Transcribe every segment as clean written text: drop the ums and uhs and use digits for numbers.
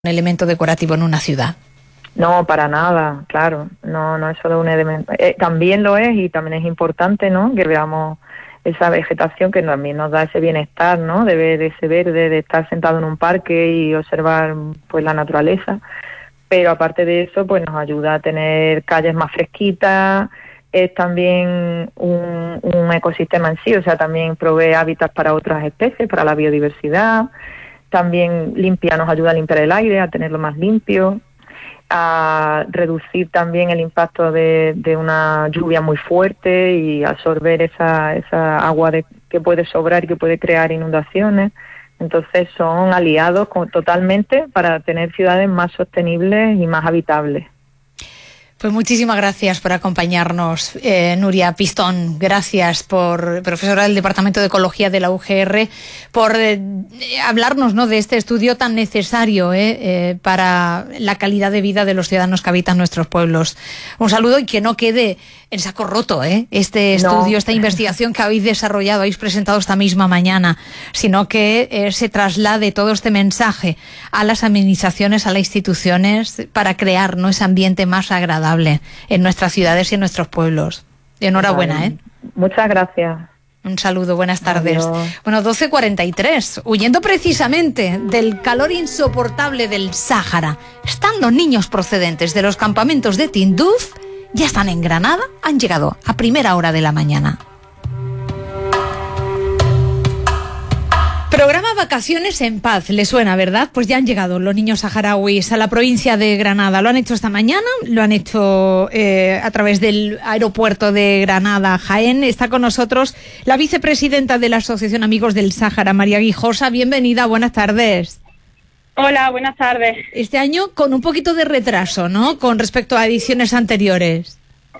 un elemento decorativo en una ciudad. No, para nada, claro, no es solo un elemento, también lo es y también es importante, ¿no?, que veamos esa vegetación que también nos da ese bienestar, ¿no?, de ver ese verde, de estar sentado en un parque y observar pues la naturaleza, pero aparte de eso pues nos ayuda a tener calles más fresquitas, es también un ecosistema en sí, o sea, también provee hábitats para otras especies, para la biodiversidad, también nos ayuda a limpiar el aire, a tenerlo más limpio, a reducir también el impacto de una lluvia muy fuerte y absorber esa agua que puede sobrar y que puede crear inundaciones. Entonces son aliados totalmente para tener ciudades más sostenibles y más habitables. Pues muchísimas gracias por acompañarnos, Nuria Pistón. Gracias, profesora del Departamento de Ecología de la UGR, por hablarnos, ¿no?, de este estudio tan necesario para la calidad de vida de los ciudadanos que habitan nuestros pueblos. Un saludo y que no quede en saco roto este estudio, esta investigación que habéis desarrollado, habéis presentado esta misma mañana, sino que se traslade todo este mensaje a las administraciones, a las instituciones, para crear, ¿no?, ese ambiente más agradable en nuestras ciudades y en nuestros pueblos. Enhorabuena, Muchas gracias. Un saludo, buenas tardes. Adiós. Bueno, 12:43, huyendo precisamente del calor insoportable del Sáhara, están los niños procedentes de los campamentos de Tinduf, ya están en Granada, han llegado a primera hora de la mañana. Programa Vacaciones en Paz, le suena, ¿verdad? Pues ya han llegado los niños saharauis a la provincia de Granada. Lo han hecho esta mañana, lo han hecho a través del aeropuerto de Granada, Jaén. Está con nosotros la vicepresidenta de la Asociación Amigos del Sáhara, María Guijosa. Bienvenida, buenas tardes. Hola, buenas tardes. Este año con un poquito de retraso, ¿no?, con respecto a ediciones anteriores.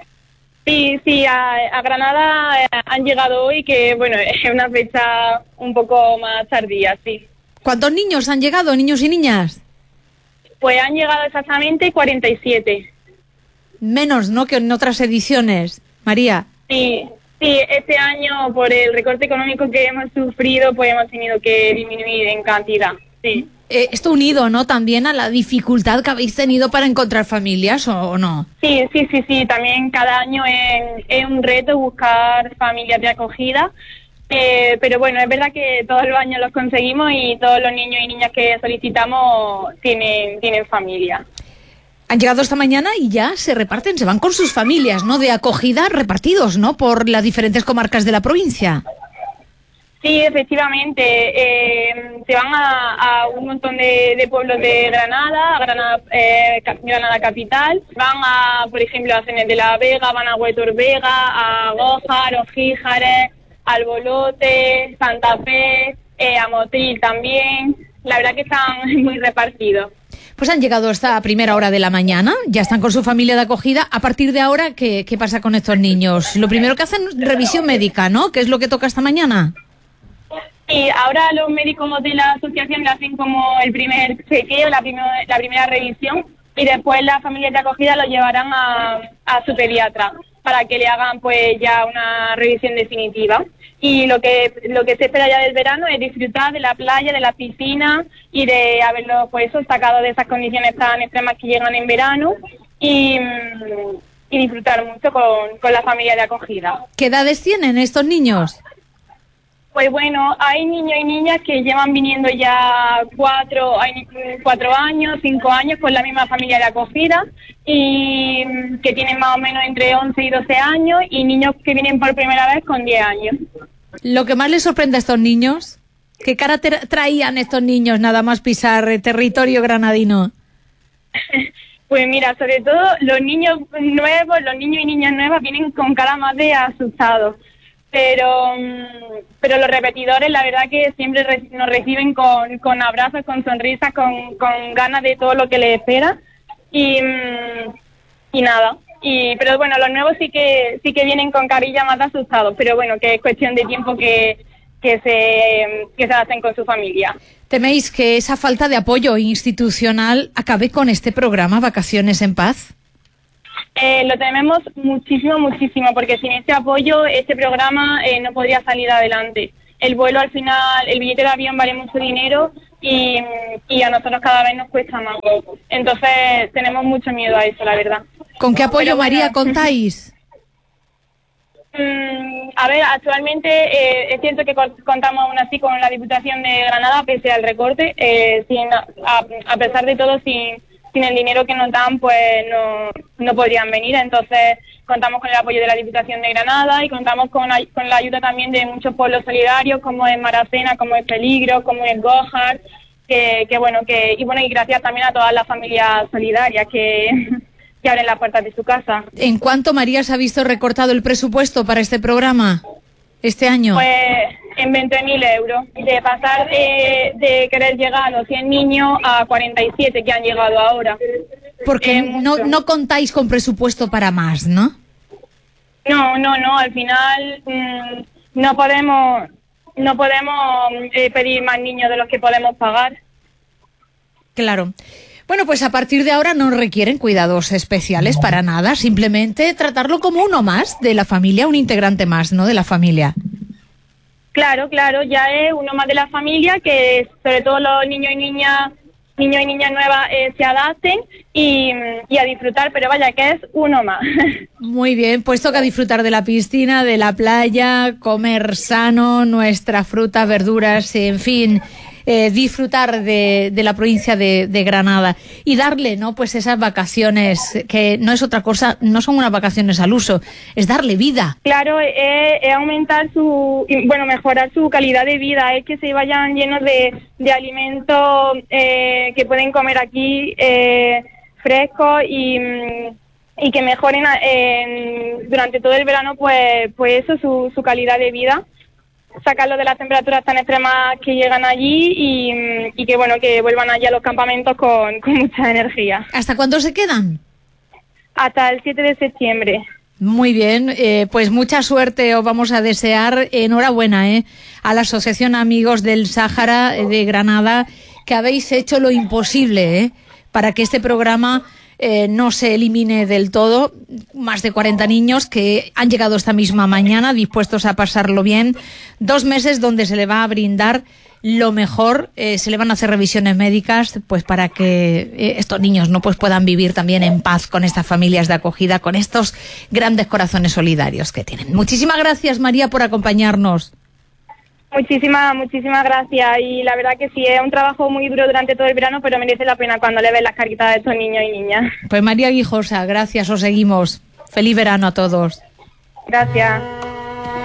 Sí, a Granada han llegado hoy, que bueno, es una fecha un poco más tardía, sí. ¿Cuántos niños han llegado, niños y niñas? Pues han llegado exactamente 47. Menos, ¿no?, que en otras ediciones, María. Sí, este año por el recorte económico que hemos sufrido, pues hemos tenido que disminuir en cantidad, sí. Esto unido, ¿no?, también a la dificultad que habéis tenido para encontrar familias, ¿o no? Sí, también cada año es un reto buscar familias de acogida, pero bueno, es verdad que todos los años los conseguimos y todos los niños y niñas que solicitamos tienen familia. Han llegado esta mañana y ya se reparten, se van con sus familias, ¿no?, de acogida, repartidos, ¿no?, por las diferentes comarcas de la provincia. Sí, efectivamente, se van a un montón de pueblos de Granada, a Granada capital, van por ejemplo, a Cenes de la Vega, van a Huetor Vega, a Gójar, Ogíjares, Albolote, Santa Fe, a Motril también. La verdad que están muy repartidos. Pues han llegado esta primera hora de la mañana, ya están con su familia de acogida. A partir de ahora, ¿qué pasa con estos niños? Lo primero que hacen es revisión médica, ¿no?, ¿qué es lo que toca esta mañana? Sí, ahora los médicos de la asociación le hacen como el primer chequeo, la primera revisión, y después las familias de acogida lo llevarán a su pediatra para que le hagan pues ya una revisión definitiva. Y lo que se espera ya del verano es disfrutar de la playa, de la piscina y de haberlo pues sacado de esas condiciones tan extremas que llegan en verano y disfrutar mucho con la familia de acogida. ¿Qué edades tienen estos niños? Pues bueno, hay niños y niñas que llevan viniendo ya 4 años, 5 años con la misma familia de acogida y que tienen más o menos entre 11 y 12 años y niños que vienen por primera vez con 10 años. Lo que más les sorprende a estos niños, ¿qué cara traían estos niños nada más pisar territorio granadino? Pues mira, sobre todo los niños y niñas nuevas vienen con cara más de asustados. Pero los repetidores, la verdad que siempre nos reciben con abrazos, con sonrisas, con ganas de todo lo que les espera y nada. Pero bueno, los nuevos sí que vienen con carilla más de asustados, pero bueno, que es cuestión de tiempo que se hacen con su familia. ¿Teméis que esa falta de apoyo institucional acabe con este programa Vacaciones en Paz? Lo tememos muchísimo, porque sin este apoyo este programa no podría salir adelante. el vuelo al final, el billete de avión vale mucho dinero y a nosotros cada vez nos cuesta más. Entonces tenemos mucho miedo a eso, la verdad. ¿Con qué apoyo, Pero bueno, María, contáis? A ver, actualmente es cierto que contamos aún así con la Diputación de Granada, pese al recorte, a pesar de todo, sin el dinero que nos dan, pues no podrían venir. Entonces contamos con el apoyo de la Diputación de Granada y contamos con la ayuda también de muchos pueblos solidarios, como es Maracena, como es Peligro, como es Gojar, y gracias también a todas las familias solidarias que abren las puertas de su casa. ¿En cuánto, María, se ha visto recortado el presupuesto para este programa este año? Pues en 20.000 euros, de pasar de querer llegar a los 100 niños a 47 que han llegado ahora. Porque no contáis con presupuesto para más, ¿no? No, al final no podemos pedir más niños de los que podemos pagar. Claro. Bueno, pues a partir de ahora no requieren cuidados especiales para nada, simplemente tratarlo como uno más de la familia, un integrante más, ¿no?, de la familia. Claro, ya es uno más de la familia, que sobre todo los niños y niñas nuevas se adapten y a disfrutar, pero vaya que es uno más. Muy bien, pues toca disfrutar de la piscina, de la playa, comer sano, nuestra fruta, verduras, en fin, disfrutar de la provincia de Granada y darle, ¿no?, pues esas vacaciones que no es otra cosa, no son unas vacaciones al uso, es darle vida. Claro, es aumentar mejorar su calidad de vida, es que se vayan llenos de alimentos que pueden comer aquí frescos y que mejoren durante todo el verano pues eso, su calidad de vida, sacarlo de las temperaturas tan extremas que llegan allí y que vuelvan allí a los campamentos con mucha energía. ¿Hasta cuándo se quedan? Hasta el 7 de septiembre. Muy bien, pues mucha suerte os vamos a desear. Enhorabuena a la Asociación Amigos del Sáhara de Granada, que habéis hecho lo imposible para que este programa no se elimine del todo. Más de 40 niños que han llegado esta misma mañana dispuestos a pasarlo bien. 2 meses donde se le va a brindar lo mejor, se le van a hacer revisiones médicas pues para que estos niños no pues puedan vivir también en paz con estas familias de acogida, con estos grandes corazones solidarios que tienen. Muchísimas gracias, María, por acompañarnos. Muchísimas gracias, y la verdad que sí, es un trabajo muy duro durante todo el verano, pero merece la pena cuando le ves las caritas de estos niños y niñas. Pues María Guijosa, gracias, os seguimos. Feliz verano a todos. Gracias.